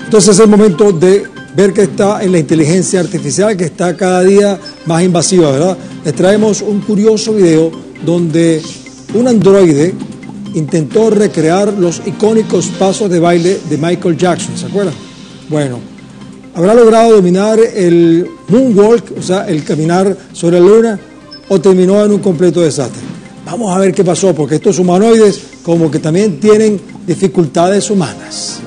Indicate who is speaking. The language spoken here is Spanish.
Speaker 1: Entonces es el momento de ver qué está en la inteligencia artificial, que está cada día más invasiva, ¿verdad? Les traemos un curioso video donde un androide intentó recrear los icónicos pasos de baile de Michael Jackson, ¿se acuerdan? Bueno, ¿habrá logrado dominar el moonwalk, o sea, el caminar sobre la luna, o terminó en un completo desastre? Vamos a ver qué pasó, porque estos humanoides como que también tienen dificultades humanas.